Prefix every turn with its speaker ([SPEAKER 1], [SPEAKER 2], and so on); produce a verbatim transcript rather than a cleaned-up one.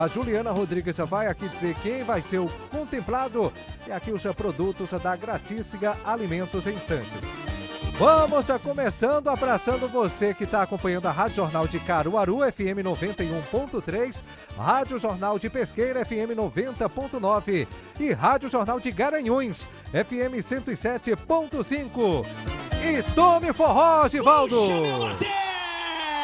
[SPEAKER 1] A Juliana Rodrigues vai aqui dizer quem vai ser o contemplado. E aqui os produtos da Gratíssiga Alimentos em Instantes. Vamos começando, abraçando você que está acompanhando a Rádio Jornal de Caruaru, F M noventa e um ponto três, Rádio Jornal de Pesqueira, F M noventa ponto nove e Rádio Jornal de Garanhuns, F M cento e sete ponto cinco. E tome forró, Givaldo!